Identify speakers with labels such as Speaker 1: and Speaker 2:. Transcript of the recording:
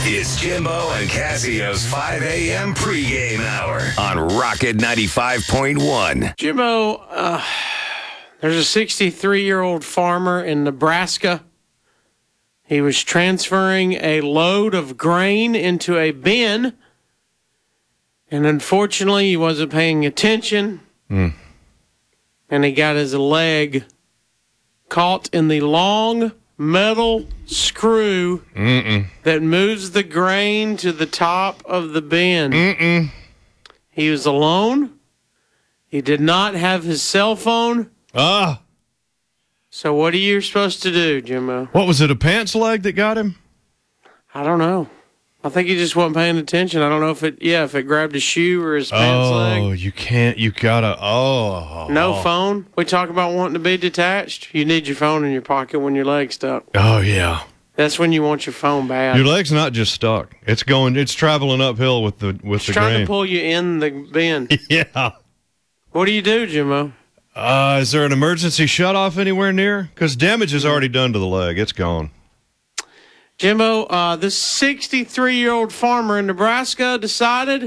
Speaker 1: It's Jimbo and Cassio's 5 a.m. pregame hour on Rocket 95.1.
Speaker 2: Jimbo, there's a 63-year-old farmer in Nebraska. He was transferring a load of grain into a bin, and unfortunately he wasn't paying attention, and he got his leg caught in the long metal screw that moves the grain to the top of the bin. He was alone. He did not have his cell phone. So what are you supposed to do, Jimbo?
Speaker 3: What was it, a pants leg that got him?
Speaker 2: I don't know. I think he just wasn't paying attention. I don't know if it grabbed his shoe or his pants leg.
Speaker 3: Oh, you gotta,
Speaker 2: No phone? We talk about wanting to be detached. You need your phone in your pocket when your leg's stuck.
Speaker 3: Oh, yeah.
Speaker 2: That's when you want your phone bad.
Speaker 3: Your leg's not just stuck. It's traveling uphill with the
Speaker 2: It's
Speaker 3: grain.
Speaker 2: trying to pull you in the bin.
Speaker 3: Yeah.
Speaker 2: What do you do, Jimbo?
Speaker 3: Is there an emergency shutoff anywhere near? Because damage is already done to the leg. It's gone.
Speaker 2: Jimbo, this 63-year-old farmer in Nebraska decided